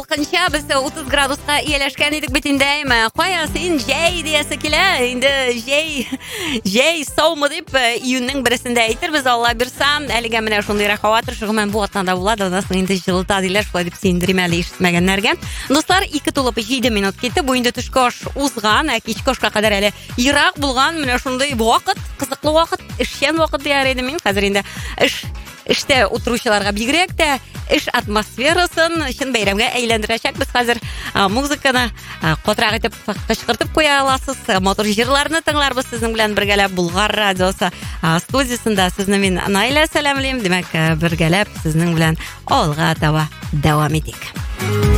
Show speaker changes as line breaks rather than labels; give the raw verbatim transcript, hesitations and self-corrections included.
салқынша біз отыз градусқа иеләшкән идек бит инде. Кая син җәй диясе килә. Инде җәй җәй саумы дип июньнең берсендә әйтербез, Алла бирсә. Әлегә менә шундый һава торышы мен бу атнада була, да соң инде җылыта диләр, шулай дип сөендерим әле ишетмәгәннәргә. Дуслар, ике тулып җиде минут китте. Бу инде төшке аш узган, ә кичке ашка кадәр әле ерак булган менә шундый вакыт, кызыклы вакыт, эшчән вакыт дияр идем мин. Хәзер инде эш эштә утыручыларга бигрәк тә эш атмосферасын чын бәйрәмгә әйләндерәчәкбез. Хәзер музыканы катрак итеп кычкыртып куя аласыз. Мотор җырларны тыңларбыз сезнең белән бергәләп. Булгар радиосы студиясында сезне мин Наиля сәламлыйм. Димәк, бергәләп сезнең белән алга таба дәвам итик.